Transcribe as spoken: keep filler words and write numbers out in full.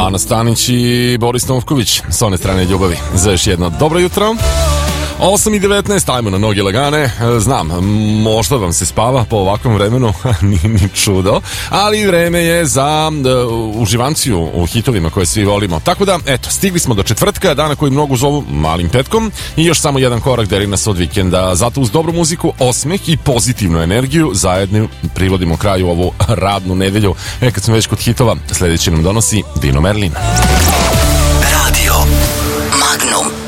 Ana Stanić i Boris Novković s one strane ljubavi. Za još jedno dobro jutro. osam i devetnaest, ajmo na noge lagane. Znam, možda vam se spava po ovakvom vremenu, nije ni čudo, ali vreme je za uh, uživanciju u hitovima koje svi volimo. Tako da, eto, stigli smo do četvrtka, dana koji mnogo zovu malim petkom i još samo jedan korak deli nas od vikenda. Zato uz dobru muziku, osmeh i pozitivnu energiju zajedno privodimo kraju ovu radnu nedelju. E, kad smo već kod hitova, sledeći nam donosi Dino Merlin. Radio Magnum.